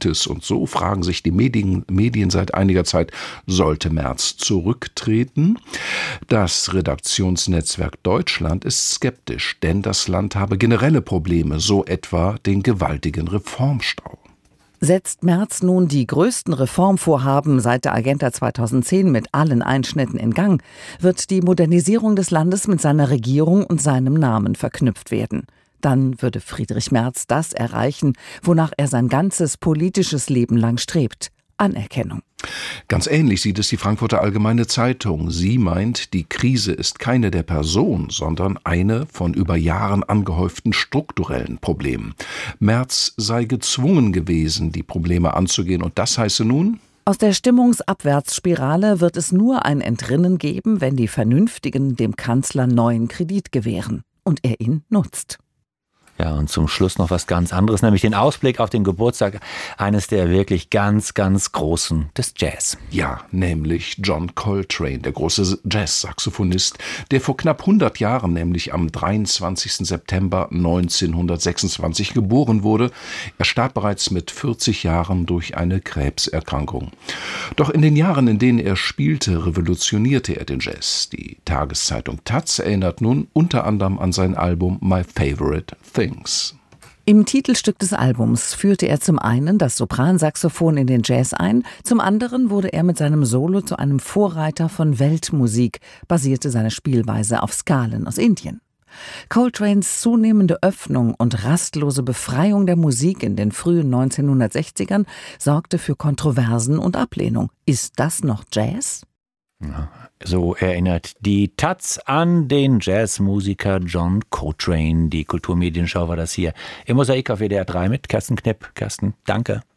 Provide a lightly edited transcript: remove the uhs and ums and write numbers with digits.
Gutes. Und so fragen sich die Medien seit einiger Zeit, sollte Merz zurücktreten? Das Redaktionsnetzwerk Deutschland ist skeptisch, denn das Land habe generelle Probleme, so etwa den gewaltigen Reformstau. Setzt Merz nun die größten Reformvorhaben seit der Agenda 2010 mit allen Einschnitten in Gang, wird die Modernisierung des Landes mit seiner Regierung und seinem Namen verknüpft werden. Dann würde Friedrich Merz das erreichen, wonach er sein ganzes politisches Leben lang strebt: Anerkennung. Ganz ähnlich sieht es die Frankfurter Allgemeine Zeitung. Sie meint, die Krise ist keine der Person, sondern eine von über Jahren angehäuften strukturellen Problemen. Merz sei gezwungen gewesen, die Probleme anzugehen, und das heiße nun: Aus der Stimmungsabwärtsspirale wird es nur ein Entrinnen geben, wenn die Vernünftigen dem Kanzler neuen Kredit gewähren und er ihn nutzt. Ja, und zum Schluss noch was ganz anderes, nämlich den Ausblick auf den Geburtstag eines der wirklich ganz, ganz Großen des Jazz. Ja, nämlich John Coltrane, der große Jazz-Saxophonist, der vor knapp 100 Jahren, nämlich am 23. September 1926 geboren wurde. Er starb bereits mit 40 Jahren durch eine Krebserkrankung. Doch in den Jahren, in denen er spielte, revolutionierte er den Jazz. Die Tageszeitung taz erinnert nun unter anderem an sein Album My Favorite Things. Im Titelstück des Albums führte er zum einen das Sopransaxophon in den Jazz ein, zum anderen wurde er mit seinem Solo zu einem Vorreiter von Weltmusik, basierte seine Spielweise auf Skalen aus Indien. Coltranes zunehmende Öffnung und rastlose Befreiung der Musik in den frühen 1960ern sorgte für Kontroversen und Ablehnung. Ist das noch Jazz? Ja, so erinnert die taz an den Jazzmusiker John Coltrane. Die Kulturmedienschau war das hier im Mosaik auf WDR 3 mit Kersten Knipp. Kersten, danke.